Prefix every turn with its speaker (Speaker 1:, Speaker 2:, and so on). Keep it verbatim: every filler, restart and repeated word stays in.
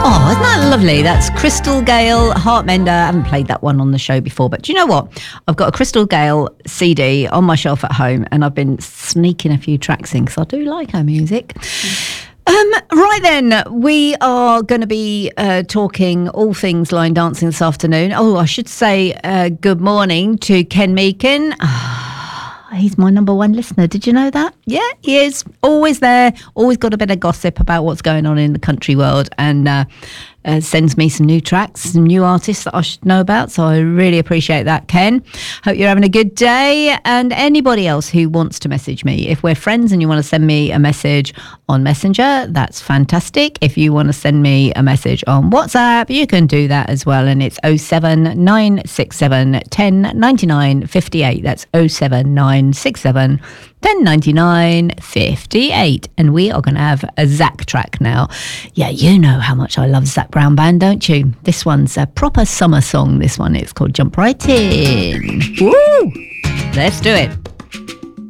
Speaker 1: Oh, isn't that lovely? That's Crystal Gale, Heartmender. I haven't played that one on the show before, but do you know what? I've got a Crystal Gale C D on my shelf at home, and I've been sneaking a few tracks in because I do like her music. Um, right then, we are going to be uh, talking all things line dancing this afternoon. Oh, I should say uh, good morning to Ken Meakin. He's my number one listener. Did you know that? Yeah, he is. Always there. Always got a bit of gossip about what's going on in the country world, and uh, uh, sends me some new tracks, some new artists that I should know about. So I really appreciate that, Ken. Hope you're having a good day. And anybody else who wants to message me, if we're friends and you want to send me a message on Messenger, that's fantastic. If you want to send me a message on WhatsApp, you can do that as well. And it's oh seven nine six seven one oh nine nine five eight. That's oh seven nine six seven one oh nine nine five eight. And we are going to have a Zach track now. Yeah, you know how much I love Zach Brown Band, don't you? This one's a proper summer song. This one, it's called Jump Right In. Woo! Let's do it.